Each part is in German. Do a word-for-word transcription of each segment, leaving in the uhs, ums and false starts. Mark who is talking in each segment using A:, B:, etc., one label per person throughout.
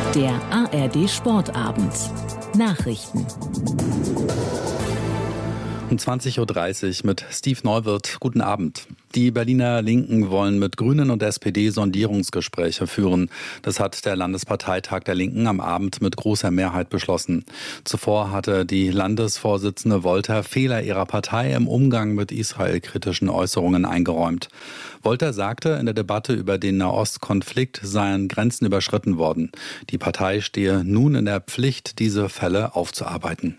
A: Der A R D Sportabend. Nachrichten.
B: Um zwanzig Uhr dreißig mit Steve Neuwirth. Guten Abend. Die Berliner Linken wollen mit Grünen und S P D Sondierungsgespräche führen. Das hat der Landesparteitag der Linken am Abend mit großer Mehrheit beschlossen. Zuvor hatte die Landesvorsitzende Wolter Fehler ihrer Partei im Umgang mit israelkritischen Äußerungen eingeräumt. Wolter sagte, in der Debatte über den Nahostkonflikt seien Grenzen überschritten worden. Die Partei stehe nun in der Pflicht, diese Fälle aufzuarbeiten.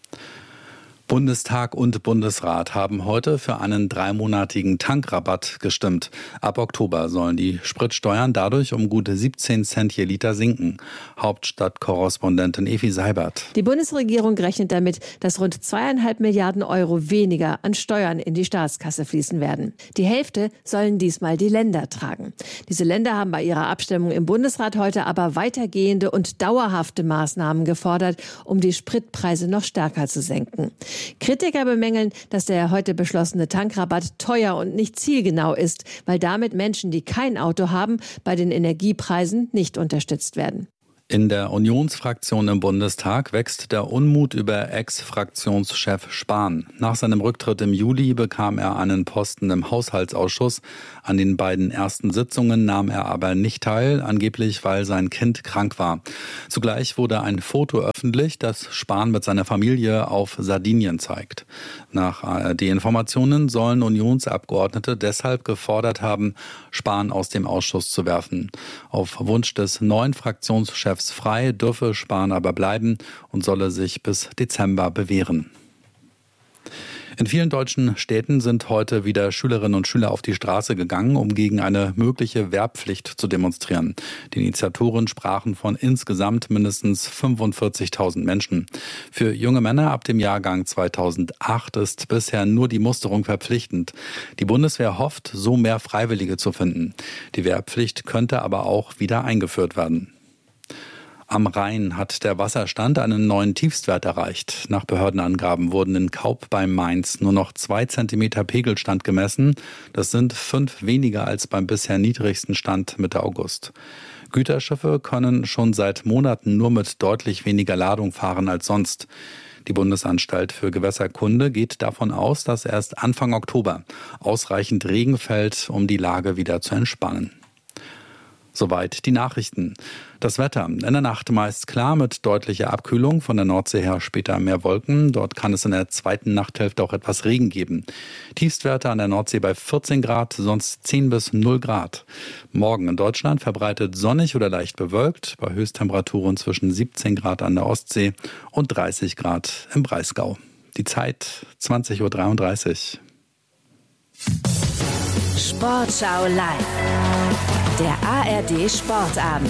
B: Bundestag und Bundesrat haben heute für einen dreimonatigen Tankrabatt gestimmt. Ab Oktober sollen die Spritsteuern dadurch um gute siebzehn Cent je Liter sinken. Hauptstadtkorrespondentin Evi Seibert.
C: Die Bundesregierung rechnet damit, dass rund zweieinhalb Milliarden Euro weniger an Steuern in die Staatskasse fließen werden. Die Hälfte sollen diesmal die Länder tragen. Diese Länder haben bei ihrer Abstimmung im Bundesrat heute aber weitergehende und dauerhafte Maßnahmen gefordert, um die Spritpreise noch stärker zu senken. Kritiker bemängeln, dass der heute beschlossene Tankrabatt teuer und nicht zielgenau ist, weil damit Menschen, die kein Auto haben, bei den Energiepreisen nicht unterstützt werden.
B: In der Unionsfraktion im Bundestag wächst der Unmut über Ex-Fraktionschef Spahn. Nach seinem Rücktritt im Juli bekam er einen Posten im Haushaltsausschuss. An den beiden ersten Sitzungen nahm er aber nicht teil, angeblich weil sein Kind krank war. Zugleich wurde ein Foto öffentlich, das Spahn mit seiner Familie auf Sardinien zeigt. Nach A R D-Informationen sollen Unionsabgeordnete deshalb gefordert haben, Spahn aus dem Ausschuss zu werfen. Auf Wunsch des neuen Fraktionschefs frei, dürfe Spahn aber bleiben und solle sich bis Dezember bewähren. In vielen deutschen Städten sind heute wieder Schülerinnen und Schüler auf die Straße gegangen, um gegen eine mögliche Wehrpflicht zu demonstrieren. Die Initiatoren sprachen von insgesamt mindestens fünfundvierzigtausend Menschen. Für junge Männer ab dem Jahrgang zweitausendacht ist bisher nur die Musterung verpflichtend. Die Bundeswehr hofft, so mehr Freiwillige zu finden. Die Wehrpflicht könnte aber auch wieder eingeführt werden. Am Rhein hat der Wasserstand einen neuen Tiefstwert erreicht. Nach Behördenangaben wurden in Kaub bei Mainz nur noch zwei Zentimeter Pegelstand gemessen. Das sind fünf weniger als beim bisher niedrigsten Stand Mitte August. Güterschiffe können schon seit Monaten nur mit deutlich weniger Ladung fahren als sonst. Die Bundesanstalt für Gewässerkunde geht davon aus, dass erst Anfang Oktober ausreichend Regen fällt, um die Lage wieder zu entspannen. Soweit die Nachrichten. Das Wetter. In der Nacht meist klar mit deutlicher Abkühlung. Von der Nordsee her später mehr Wolken. Dort kann es in der zweiten Nachthälfte auch etwas Regen geben. Tiefstwerte an der Nordsee bei vierzehn Grad, sonst zehn bis null Grad. Morgen in Deutschland verbreitet sonnig oder leicht bewölkt. Bei Höchsttemperaturen zwischen siebzehn Grad an der Ostsee und dreißig Grad im Breisgau. Die Zeit zwanzig Uhr dreiunddreißig.
A: Sportschau live. Der A R D Sportabend.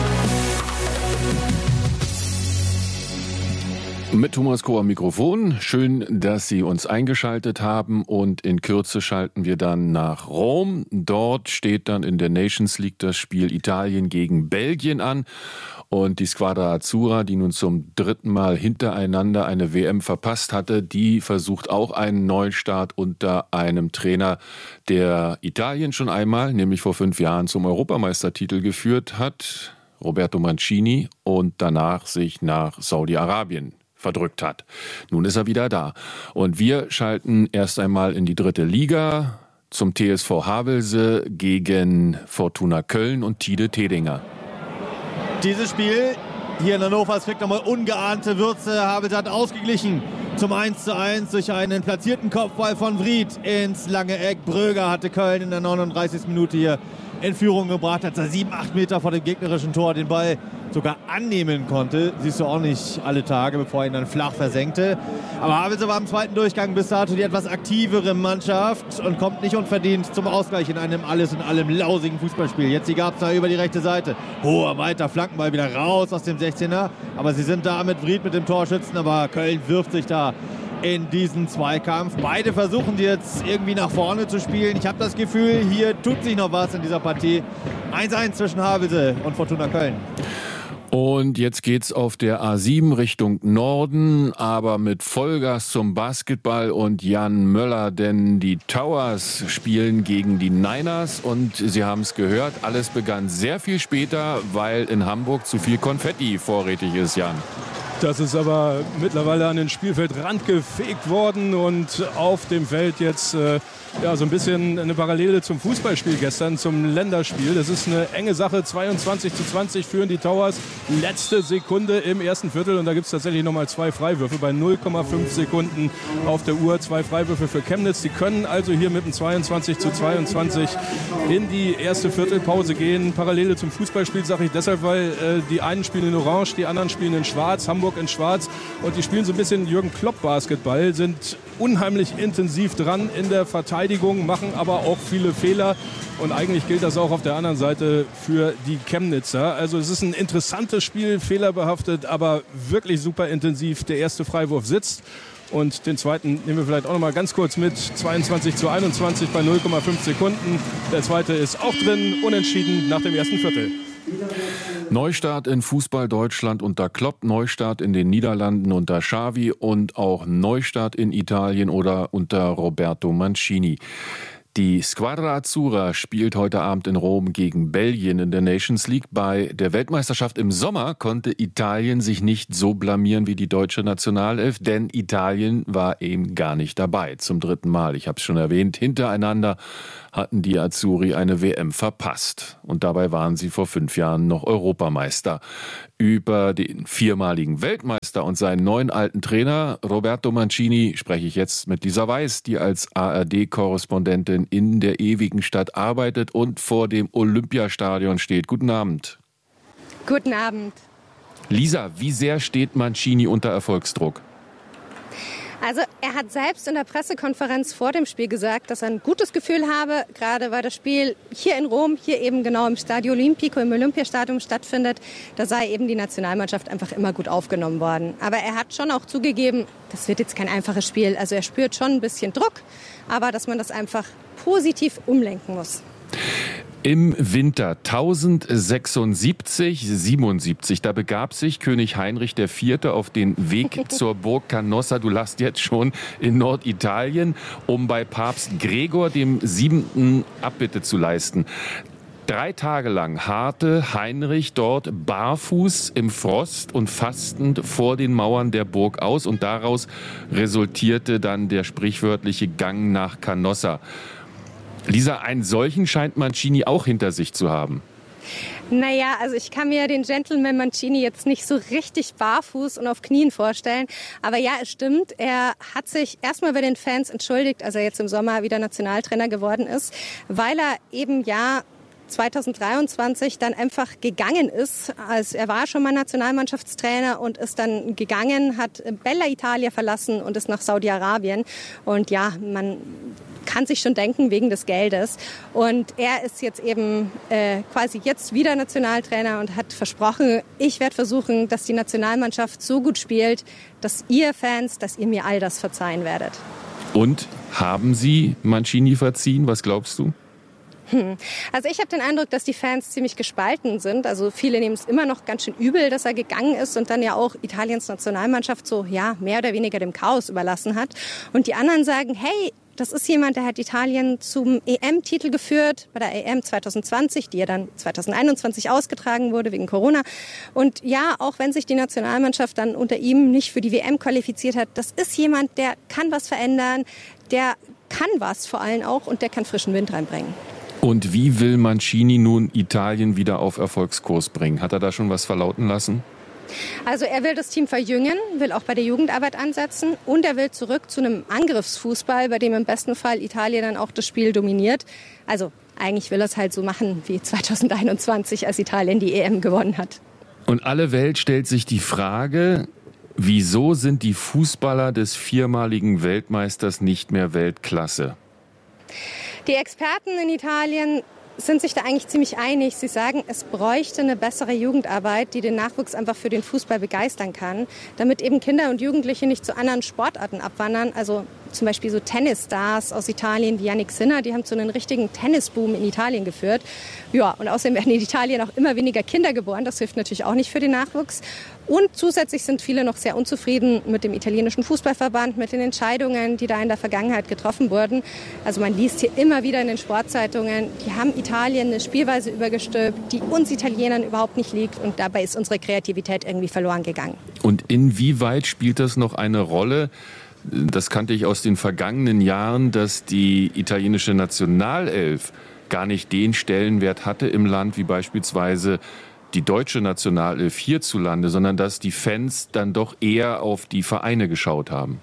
D: Mit Thomas Koh am Mikrofon. Schön, dass Sie uns eingeschaltet haben, und in Kürze schalten wir dann nach Rom. Dort steht dann in der Nations League das Spiel Italien gegen Belgien an. Und die Squadra Azzurra, die nun zum dritten Mal hintereinander eine W M verpasst hatte, die versucht auch einen Neustart unter einem Trainer, der Italien schon einmal, nämlich vor fünf Jahren, zum Europameistertitel geführt hat, Roberto Mancini, und danach sich nach Saudi-Arabien verdrückt hat. Nun ist er wieder da. Und wir schalten erst einmal in die dritte Liga zum T S V Havelse gegen Fortuna Köln und Tide Tedinger.
E: Dieses Spiel hier in Hannover, es kriegt nochmal ungeahnte Würze. Havelse hat ausgeglichen zum eins zu eins durch einen platzierten Kopfball von Vried ins lange Eck. Bröger hatte Köln in der neununddreißigsten Minute hier in Führung gebracht, als er sieben, acht Meter vor dem gegnerischen Tor den Ball sogar annehmen konnte. Siehst du auch nicht alle Tage, bevor er ihn dann flach versenkte. Aber Havelse war im zweiten Durchgang bis dato die etwas aktivere Mannschaft und kommt nicht unverdient zum Ausgleich in einem alles in allem lausigen Fußballspiel. Jetzt die Gab's da über die rechte Seite. Hoher, weiter Flankenball wieder raus aus dem sechzehner. Aber sie sind da mit Vried, mit dem Torschützen. Aber Köln wirft sich da in diesen Zweikampf. Beide versuchen die jetzt irgendwie nach vorne zu spielen. Ich habe das Gefühl, hier tut sich noch was in dieser Partie. eins eins zwischen Havelse und Fortuna Köln.
D: Und jetzt geht's auf der A sieben Richtung Norden, aber mit Vollgas zum Basketball und Jan Möller, denn die Towers spielen gegen die Niners und Sie haben es gehört, alles begann sehr viel später, weil in Hamburg zu viel Konfetti vorrätig ist, Jan.
F: Das ist aber mittlerweile an den Spielfeldrand gefegt worden und auf dem Feld jetzt äh, ja, so ein bisschen eine Parallele zum Fußballspiel gestern, zum Länderspiel. Das ist eine enge Sache, zweiundzwanzig zu zwanzig führen die Towers, letzte Sekunde im ersten Viertel und da gibt es tatsächlich nochmal zwei Freiwürfe bei null Komma fünf Sekunden auf der Uhr, zwei Freiwürfe für Chemnitz. Die können also hier mit dem zweiundzwanzig zu zweiundzwanzig in die erste Viertelpause gehen. Parallele zum Fußballspiel sage ich deshalb, weil äh, die einen spielen in Orange, die anderen spielen in Schwarz, Hamburg in Schwarz und die spielen so ein bisschen Jürgen Klopp Basketball, sind unheimlich intensiv dran in der Verteidigung, machen aber auch viele Fehler und eigentlich gilt das auch auf der anderen Seite für die Chemnitzer. Also es ist ein interessantes Spiel, fehlerbehaftet, aber wirklich super intensiv. Der erste Freiwurf sitzt und den zweiten nehmen wir vielleicht auch noch mal ganz kurz mit. zweiundzwanzig zu einundzwanzig bei null Komma fünf Sekunden. Der zweite ist auch drin, unentschieden nach dem ersten Viertel.
D: Neustart in Fußball Deutschland unter Klopp, Neustart in den Niederlanden unter Xavi und auch Neustart in Italien oder unter Roberto Mancini. Die Squadra Azzurra spielt heute Abend in Rom gegen Belgien in der Nations League. Bei der Weltmeisterschaft im Sommer konnte Italien sich nicht so blamieren wie die deutsche Nationalelf, denn Italien war eben gar nicht dabei. Zum dritten Mal, ich habe es schon erwähnt, hintereinander hatten die Azzurri eine W M verpasst. Und dabei waren sie vor fünf Jahren noch Europameister. Über den viermaligen Weltmeister und seinen neuen alten Trainer Roberto Mancini spreche ich jetzt mit Lisa Weiß, die als A R D-Korrespondentin in der ewigen Stadt arbeitet und vor dem Olympiastadion steht. Guten Abend.
G: Guten Abend.
D: Lisa, wie sehr steht Mancini unter Erfolgsdruck?
G: Also er hat selbst in der Pressekonferenz vor dem Spiel gesagt, dass er ein gutes Gefühl habe, gerade weil das Spiel hier in Rom, hier eben genau im Stadio Olimpico, im Olympiastadion stattfindet, da sei eben die Nationalmannschaft einfach immer gut aufgenommen worden. Aber er hat schon auch zugegeben, das wird jetzt kein einfaches Spiel. Also er spürt schon ein bisschen Druck, aber dass man das einfach positiv umlenken muss.
D: Im Winter tausendsechsundsiebzig siebenundsiebzig, da begab sich König Heinrich der Vierte auf den Weg zur Burg Canossa, du lachst jetzt schon, in Norditalien, um bei Papst Gregor dem Siebenten Abbitte zu leisten. Drei Tage lang harrte Heinrich dort barfuß im Frost und fastend vor den Mauern der Burg aus und daraus resultierte dann der sprichwörtliche Gang nach Canossa. Lisa, einen solchen scheint Mancini auch hinter sich zu haben.
G: Naja, also ich kann mir den Gentleman Mancini jetzt nicht so richtig barfuß und auf Knien vorstellen. Aber ja, es stimmt, er hat sich erstmal bei den Fans entschuldigt, als er jetzt im Sommer wieder Nationaltrainer geworden ist, weil er eben ja zweitausenddreiundzwanzig dann einfach gegangen ist. Also er war schon mal Nationalmannschaftstrainer und ist dann gegangen, hat Bella Italia verlassen und ist nach Saudi-Arabien. Und ja, man kann sich schon denken, wegen des Geldes. Und er ist jetzt eben äh, quasi jetzt wieder Nationaltrainer und hat versprochen, ich werde versuchen, dass die Nationalmannschaft so gut spielt, dass ihr Fans, dass ihr mir all das verzeihen werdet.
D: Und haben Sie Mancini verziehen? Was glaubst du?
G: Hm. Also ich habe den Eindruck, dass die Fans ziemlich gespalten sind. Also viele nehmen es immer noch ganz schön übel, dass er gegangen ist und dann ja auch Italiens Nationalmannschaft so ja mehr oder weniger dem Chaos überlassen hat. Und die anderen sagen, hey, das ist jemand, der hat Italien zum E M-Titel geführt, bei der E M zwanzig zwanzig, die ja dann zwanzig einundzwanzig ausgetragen wurde wegen Corona. Und ja, auch wenn sich die Nationalmannschaft dann unter ihm nicht für die W M qualifiziert hat, das ist jemand, der kann was verändern, der kann was vor allem auch und der kann frischen Wind reinbringen.
D: Und wie will Mancini nun Italien wieder auf Erfolgskurs bringen? Hat er da schon was verlauten lassen?
G: Also er will das Team verjüngen, will auch bei der Jugendarbeit ansetzen und er will zurück zu einem Angriffsfußball, bei dem im besten Fall Italien dann auch das Spiel dominiert. Also eigentlich will er es halt so machen wie zwanzig einundzwanzig, als Italien die E M gewonnen hat.
D: Und alle Welt stellt sich die Frage, wieso sind die Fußballer des viermaligen Weltmeisters nicht mehr Weltklasse?
G: Die Experten in Italien sind sich da eigentlich ziemlich einig. Sie sagen, es bräuchte eine bessere Jugendarbeit, die den Nachwuchs einfach für den Fußball begeistern kann, damit eben Kinder und Jugendliche nicht zu anderen Sportarten abwandern. Also zum Beispiel so Tennisstars aus Italien wie Yannick Sinner, die haben zu einem richtigen Tennisboom in Italien geführt. Ja, und außerdem werden in Italien auch immer weniger Kinder geboren. Das hilft natürlich auch nicht für den Nachwuchs. Und zusätzlich sind viele noch sehr unzufrieden mit dem italienischen Fußballverband, mit den Entscheidungen, die da in der Vergangenheit getroffen wurden. Also man liest hier immer wieder in den Sportzeitungen, die haben Italien eine Spielweise übergestülpt, die uns Italienern überhaupt nicht liegt. Und dabei ist unsere Kreativität irgendwie verloren gegangen.
D: Und inwieweit spielt das noch eine Rolle? Das kannte ich aus den vergangenen Jahren, dass die italienische Nationalelf gar nicht den Stellenwert hatte im Land wie beispielsweise die deutsche Nationalelf hierzulande, sondern dass die Fans dann doch eher auf die Vereine geschaut haben.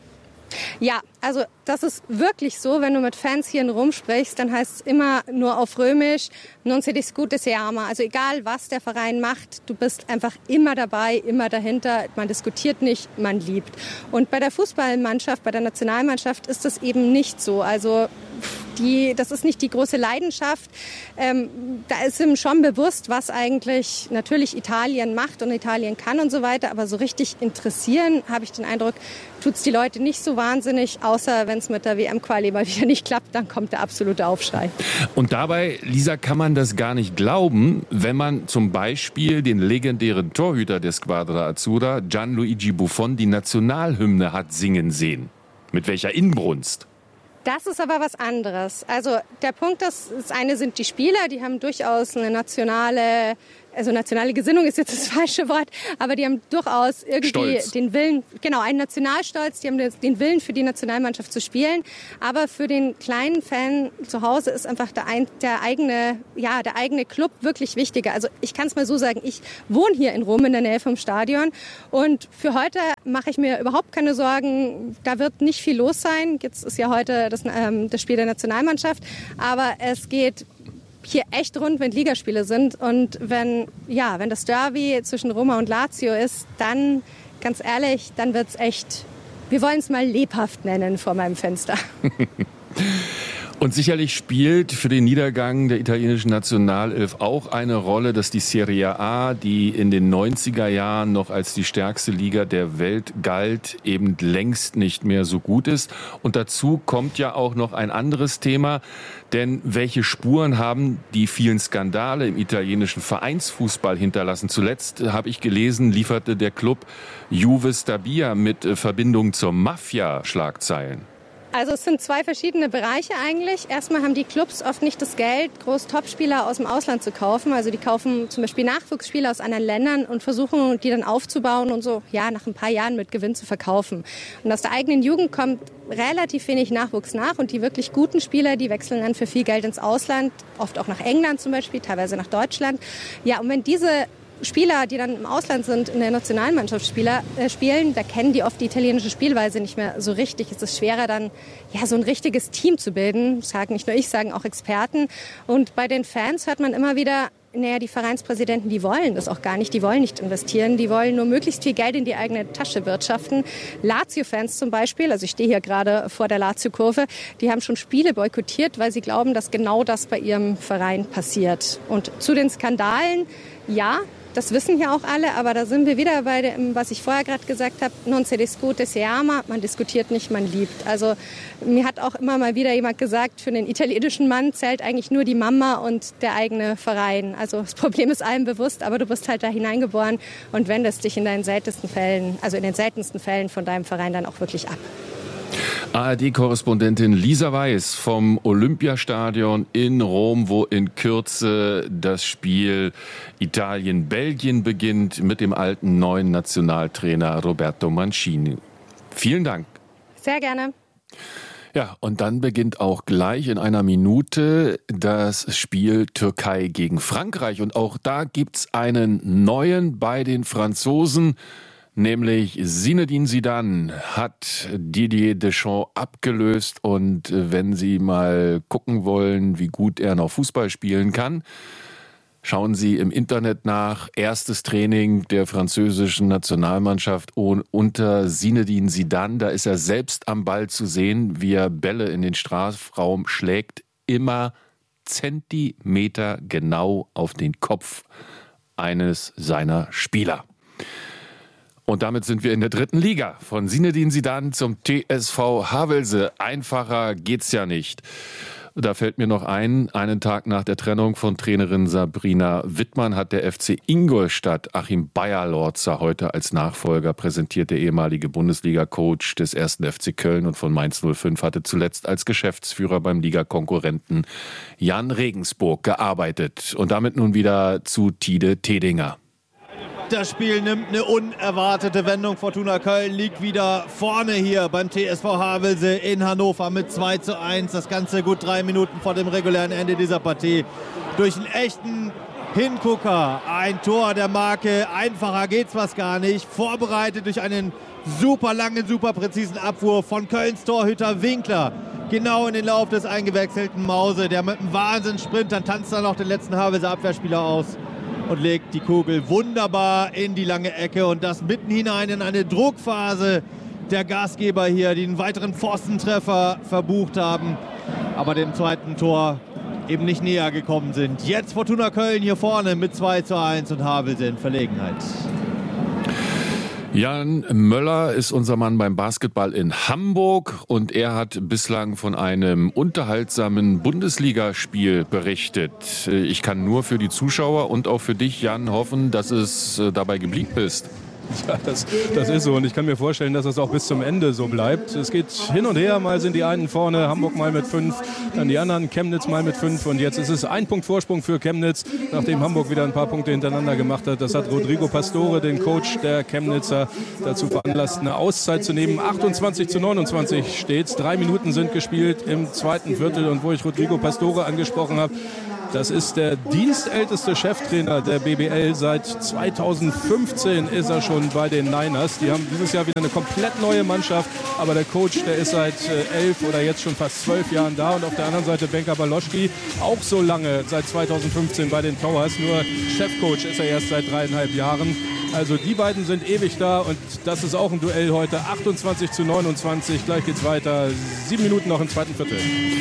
G: Ja, also das ist wirklich so, wenn du mit Fans hier in Rom sprichst, dann heißt es immer nur auf Römisch, non si discute se ama. Also egal, was der Verein macht, du bist einfach immer dabei, immer dahinter. Man diskutiert nicht, man liebt. Und bei der Fußballmannschaft, bei der Nationalmannschaft ist das eben nicht so. Also die, das ist nicht die große Leidenschaft. Ähm, da ist ihm schon bewusst, was eigentlich natürlich Italien macht und Italien kann und so weiter. Aber so richtig interessieren, habe ich den Eindruck, tut es die Leute nicht so wahnsinnig, außer wenn es mit der W M-Quali mal wieder nicht klappt, dann kommt der absolute Aufschrei.
D: Und dabei, Lisa, kann man das gar nicht glauben, wenn man zum Beispiel den legendären Torhüter der Squadra Azzurra, Gianluigi Buffon, die Nationalhymne hat singen sehen. Mit welcher Inbrunst?
G: Das ist aber was anderes. Also der Punkt ist, das eine sind die Spieler, die haben durchaus eine nationale, also nationale Gesinnung ist jetzt das falsche Wort, aber die haben durchaus irgendwie Stolz. den Willen, genau, einen Nationalstolz, die haben den Willen für die Nationalmannschaft zu spielen. Aber für den kleinen Fan zu Hause ist einfach der, ein, der eigene, ja, der eigene Club wirklich wichtiger. Also ich kann es mal so sagen, ich wohne hier in Rom in der Nähe vom Stadion und für heute mache ich mir überhaupt keine Sorgen. Da wird nicht viel los sein. Jetzt ist ja heute das, ähm, das Spiel der Nationalmannschaft, aber es geht hier echt rund, wenn Ligaspiele sind. Und wenn, ja, wenn das Derby zwischen Roma und Lazio ist, dann, ganz ehrlich, dann wird's echt, wir wollen es mal lebhaft nennen vor meinem Fenster.
D: Und sicherlich spielt für den Niedergang der italienischen Nationalelf auch eine Rolle, dass die Serie A, die in den neunziger Jahren noch als die stärkste Liga der Welt galt, eben längst nicht mehr so gut ist. Und dazu kommt ja auch noch ein anderes Thema, denn welche Spuren haben die vielen Skandale im italienischen Vereinsfußball hinterlassen? Zuletzt, habe ich gelesen, lieferte der Club Juve Stabia mit Verbindung zur Mafia Schlagzeilen.
G: Also es sind zwei verschiedene Bereiche eigentlich. Erstmal haben die Clubs oft nicht das Geld, groß Topspieler aus dem Ausland zu kaufen. Also die kaufen zum Beispiel Nachwuchsspieler aus anderen Ländern und versuchen, die dann aufzubauen und so, ja, nach ein paar Jahren mit Gewinn zu verkaufen. Und aus der eigenen Jugend kommt relativ wenig Nachwuchs nach und die wirklich guten Spieler, die wechseln dann für viel Geld ins Ausland, oft auch nach England zum Beispiel, teilweise nach Deutschland. Ja, und wenn diese Spieler, die dann im Ausland sind, in der Nationalmannschaft Spieler, äh, spielen, da kennen die oft die italienische Spielweise nicht mehr so richtig. Es ist schwerer dann, ja, so ein richtiges Team zu bilden. Das sagen nicht nur ich, sagen auch Experten. Und bei den Fans hört man immer wieder, naja, die Vereinspräsidenten, die wollen das auch gar nicht. Die wollen nicht investieren. Die wollen nur möglichst viel Geld in die eigene Tasche wirtschaften. Lazio-Fans zum Beispiel, also ich stehe hier gerade vor der Lazio-Kurve, die haben schon Spiele boykottiert, weil sie glauben, dass genau das bei ihrem Verein passiert. Und zu den Skandalen, ja, das wissen hier auch alle, aber da sind wir wieder bei dem, was ich vorher gerade gesagt habe, non si discute se ama, man diskutiert nicht, man liebt. Also mir hat auch immer mal wieder jemand gesagt, für den italienischen Mann zählt eigentlich nur die Mama und der eigene Verein. Also das Problem ist allen bewusst, aber du bist halt da hineingeboren und wendest dich in deinen seltensten Fällen, also in den seltensten Fällen von deinem Verein dann auch wirklich ab.
D: A R D-Korrespondentin Lisa Weiß vom Olympiastadion in Rom, wo in Kürze das Spiel Italien-Belgien beginnt mit dem alten neuen Nationaltrainer Roberto Mancini. Vielen Dank.
G: Sehr gerne.
D: Ja, und dann beginnt auch gleich in einer Minute das Spiel Türkei gegen Frankreich. Und auch da gibt's einen neuen bei den Franzosen. Nämlich Zinedine Zidane hat Didier Deschamps abgelöst und wenn Sie mal gucken wollen, wie gut er noch Fußball spielen kann, schauen Sie im Internet nach. Erstes Training der französischen Nationalmannschaft unter Zinedine Zidane. Da ist er selbst am Ball zu sehen, wie er Bälle in den Strafraum schlägt, immer Zentimeter genau auf den Kopf eines seiner Spieler. Und damit sind wir in der dritten Liga. Von Zinedine Zidane zum T S V Havelse. Einfacher geht's ja nicht. Da fällt mir noch ein, einen Tag nach der Trennung von Trainerin Sabrina Wittmann hat der F C Ingolstadt Achim Beierlorzer heute als Nachfolger präsentiert. Der ehemalige Bundesliga-Coach des ersten F C Köln und von Mainz null fünf hatte zuletzt als Geschäftsführer beim Ligakonkurrenten Jan Regensburg gearbeitet. Und damit nun wieder zu Tide Tedinger.
E: Das Spiel nimmt eine unerwartete Wendung. Fortuna Köln liegt wieder vorne hier beim T S V Havelse in Hannover mit zwei zu eins. Das Ganze gut drei Minuten vor dem regulären Ende dieser Partie. Durch einen echten Hingucker. Ein Tor der Marke. Einfacher geht's was gar nicht. Vorbereitet durch einen super langen, super präzisen Abwurf von Kölns Torhüter Winkler. Genau in den Lauf des eingewechselten Mause. Der mit einem Wahnsinnssprint, dann tanzt er noch den letzten Havelser Abwehrspieler aus und legt die Kugel wunderbar in die lange Ecke und das mitten hinein in eine Druckphase der Gastgeber hier, die einen weiteren Pfostentreffer verbucht haben, aber dem zweiten Tor eben nicht näher gekommen sind. Jetzt Fortuna Köln hier vorne mit zwei zu eins und Havelse in Verlegenheit.
D: Jan Möller ist unser Mann beim Basketball in Hamburg und er hat bislang von einem unterhaltsamen Bundesligaspiel berichtet. Ich kann nur für die Zuschauer und auch für dich, Jan, hoffen, dass es dabei geblieben ist.
F: Ja, das, das ist so und ich kann mir vorstellen, dass das auch bis zum Ende so bleibt. Es geht hin und her, mal sind die einen vorne, Hamburg mal mit fünf, dann die anderen, Chemnitz mal mit fünf und jetzt ist es ein Punkt Vorsprung für Chemnitz, nachdem Hamburg wieder ein paar Punkte hintereinander gemacht hat. Das hat Rodrigo Pastore, den Coach der Chemnitzer, dazu veranlasst, eine Auszeit zu nehmen. achtundzwanzig zu neunundzwanzig steht's, drei Minuten sind gespielt im zweiten Viertel und wo ich Rodrigo Pastore angesprochen habe, das ist der dienstälteste Cheftrainer der B B L. Seit zweitausendfünfzehn ist er schon bei den Niners. Die haben dieses Jahr wieder eine komplett neue Mannschaft. Aber der Coach, der ist seit elf oder jetzt schon fast zwölf Jahren da. Und auf der anderen Seite Benka Baloschki, auch so lange, seit zweitausendfünfzehn bei den Towers. Nur Chefcoach ist er erst seit dreieinhalb Jahren. Also die beiden sind ewig da und das ist auch ein Duell heute. achtundzwanzig zu neunundzwanzig, gleich geht's weiter. Sieben Minuten noch im zweiten Viertel.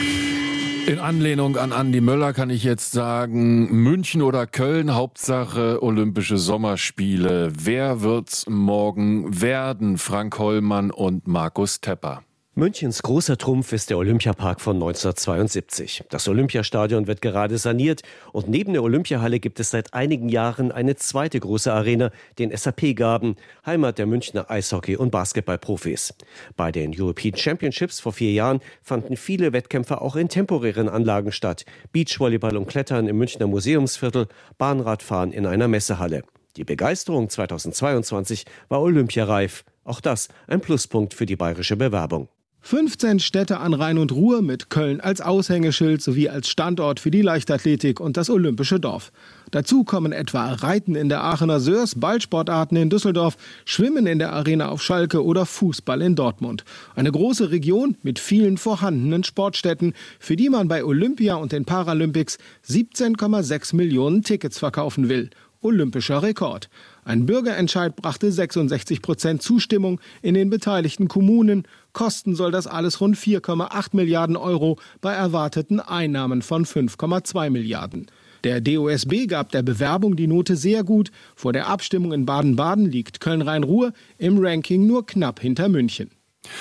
D: In Anlehnung an Andi Möller kann ich jetzt sagen, München oder Köln, Hauptsache Olympische Sommerspiele. Wer wird's morgen werden? Frank Hollmann und Markus Tepper.
H: Münchens großer Trumpf ist der Olympiapark von neunzehnhundertzweiundsiebzig. Das Olympiastadion wird gerade saniert und neben der Olympiahalle gibt es seit einigen Jahren eine zweite große Arena, den S A P-Garden, Heimat der Münchner Eishockey- und Basketballprofis. Bei den European Championships vor vier Jahren fanden viele Wettkämpfe auch in temporären Anlagen statt. Beachvolleyball und Klettern im Münchner Museumsviertel, Bahnradfahren in einer Messehalle. Die Begeisterung zweitausendzweiundzwanzig war olympiareif. Auch das ein Pluspunkt für die bayerische Bewerbung.
I: fünfzehn Städte an Rhein und Ruhr mit Köln als Aushängeschild sowie als Standort für die Leichtathletik und das Olympische Dorf. Dazu kommen etwa Reiten in der Aachener Sörs, Ballsportarten in Düsseldorf, Schwimmen in der Arena auf Schalke oder Fußball in Dortmund. Eine große Region mit vielen vorhandenen Sportstätten, für die man bei Olympia und den Paralympics siebzehn Komma sechs Millionen Tickets verkaufen will. Olympischer Rekord. Ein Bürgerentscheid brachte sechsundsechzig Prozent Zustimmung in den beteiligten Kommunen. Kosten soll das alles rund vier Komma acht Milliarden Euro bei erwarteten Einnahmen von fünf Komma zwei Milliarden. Der D O S B gab der Bewerbung die Note sehr gut. Vor der Abstimmung in Baden-Baden liegt Köln-Rhein-Ruhr im Ranking nur knapp hinter München.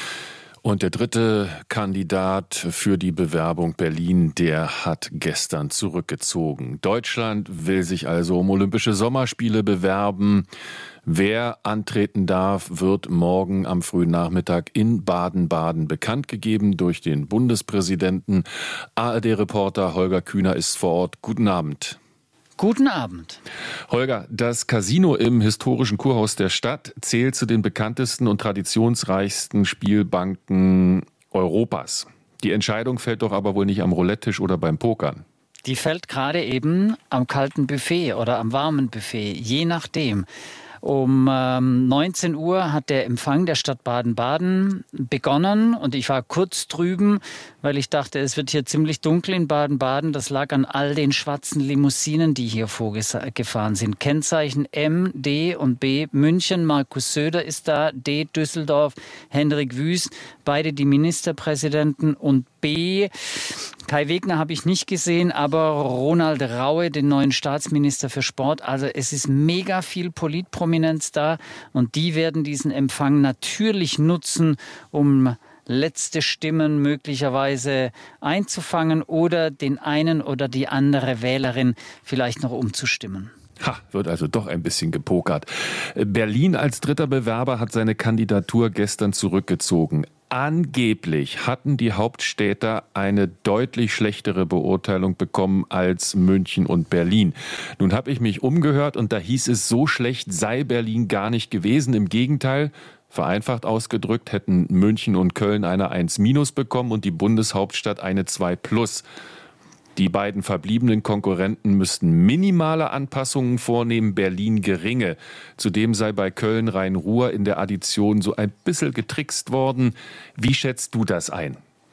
D: Und der dritte Kandidat für die Bewerbung Berlin, der hat gestern zurückgezogen. Deutschland will sich also um Olympische Sommerspiele bewerben. Wer antreten darf, wird morgen am frühen Nachmittag in Baden-Baden bekannt gegeben durch den Bundespräsidenten. A R D-Reporter Holger Kühner ist vor Ort. Guten Abend.
J: Guten Abend.
D: Holger, das Casino im historischen Kurhaus der Stadt zählt zu den bekanntesten und traditionsreichsten Spielbanken Europas. Die Entscheidung fällt doch aber wohl nicht am Roulette-Tisch oder beim Pokern.
J: Die fällt gerade eben am kalten Buffet oder am warmen Buffet, je nachdem. Um ähm, neunzehn Uhr hat der Empfang der Stadt Baden-Baden begonnen und ich war kurz drüben, weil ich dachte, es wird hier ziemlich dunkel in Baden-Baden. Das lag an all den schwarzen Limousinen, die hier vorgefahren sind. Kennzeichen M, D und B München. Markus Söder ist da, D Düsseldorf, Hendrik Wüst, beide die Ministerpräsidenten und B. Kai Wegner habe ich nicht gesehen, aber Ronald Raue, den neuen Staatsminister für Sport. Also es ist mega viel Politprominenz da und die werden diesen Empfang natürlich nutzen, um letzte Stimmen möglicherweise einzufangen oder den einen oder die andere Wählerin vielleicht noch umzustimmen.
D: Ha, wird also doch ein bisschen gepokert. Berlin als dritter Bewerber hat seine Kandidatur gestern zurückgezogen. Angeblich hatten die Hauptstädter eine deutlich schlechtere Beurteilung bekommen als München und Berlin. Nun habe ich mich umgehört und da hieß es, so schlecht sei Berlin gar nicht gewesen. Im Gegenteil, vereinfacht ausgedrückt, hätten München und Köln eine eins minus bekommen und die Bundeshauptstadt eine zwei plus. Die beiden verbliebenen Konkurrenten müssten minimale Anpassungen vornehmen, Berlin geringe. Zudem sei bei Köln Rhein-Ruhr in der Addition so ein bisschen getrickst worden. Wie schätzt du das ein?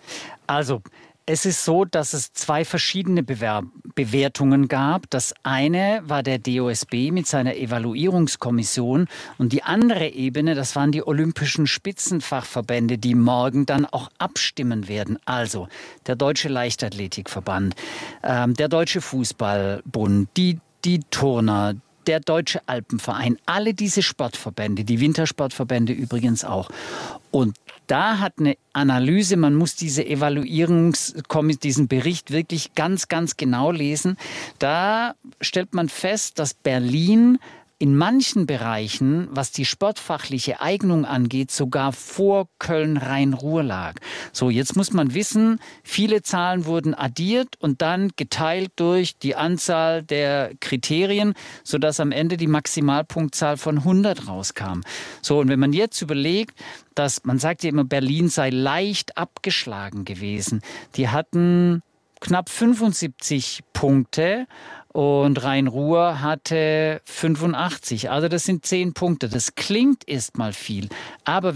J: Also, es ist so, dass es zwei verschiedene Bewer- Bewertungen gab. Das eine war der D O S B mit seiner Evaluierungskommission und die andere Ebene, das waren die olympischen Spitzenfachverbände, die morgen dann auch abstimmen werden. Also der Deutsche Leichtathletikverband, ähm, der Deutsche Fußballbund, die, die Turner, der Deutsche Alpenverein, alle diese Sportverbände, die Wintersportverbände übrigens auch. Und da hat eine Analyse, man muss diese Evaluierungskommission, diesen Bericht wirklich ganz, ganz genau lesen. Da stellt man fest, dass Berlin in manchen Bereichen, was die sportfachliche Eignung angeht, sogar vor Köln-Rhein-Ruhr lag. So, jetzt muss man wissen, viele Zahlen wurden addiert und dann geteilt durch die Anzahl der Kriterien, sodass am Ende die Maximalpunktzahl von hundert rauskam. So, und wenn man jetzt überlegt, dass, man sagt ja immer, Berlin sei leicht abgeschlagen gewesen. Die hatten knapp fünfundsiebzig Punkte und Rhein-Ruhr hatte fünfundachtzig. Also das sind zehn Punkte. Das klingt erstmal viel, aber